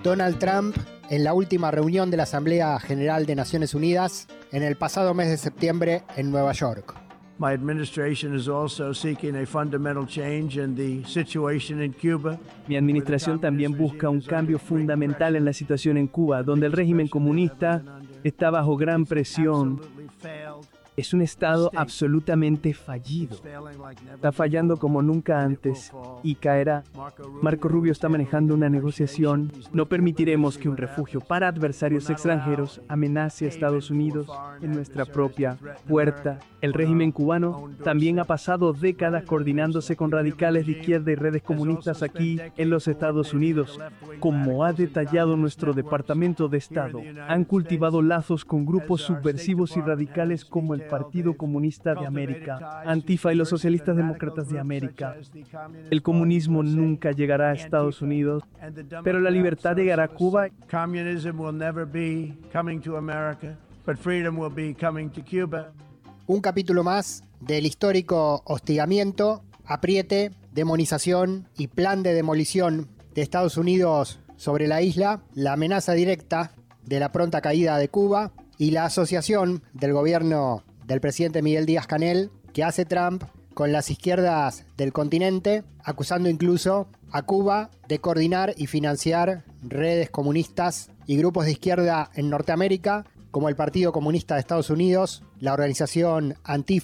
Donald Trump en la última reunión de la Asamblea General de Naciones Unidas en el pasado mes de septiembre en Nueva York. My administration is also seeking a fundamental change in the situation in Cuba. Mi administración también busca un cambio fundamental en la situación en Cuba, donde el régimen comunista está bajo gran presión. Es un estado absolutamente fallido. Está fallando como nunca antes y caerá. Marco Rubio está manejando una negociación. No permitiremos que un refugio para adversarios extranjeros amenace a Estados Unidos en nuestra propia puerta. El régimen cubano también ha pasado décadas coordinándose con radicales de izquierda y redes comunistas aquí en los Estados Unidos. Como ha detallado nuestro Departamento de Estado, han cultivado lazos con grupos subversivos y radicales como el Partido Comunista de América, Antifa y los Socialistas Demócratas de América. El comunismo nunca llegará a Estados Unidos, pero la libertad llegará a Cuba. Communism will never be coming to America, but freedom will be coming to Cuba. Un capítulo más del histórico hostigamiento, apriete, demonización y plan de demolición de Estados Unidos sobre la isla, la amenaza directa de la pronta caída de Cuba y la asociación del gobierno del presidente Miguel Díaz-Canel que hace Trump con las izquierdas del continente, acusando incluso a Cuba de coordinar y financiar redes comunistas y grupos de izquierda en Norteamérica, como el Partido Comunista de Estados Unidos, la organización Antifa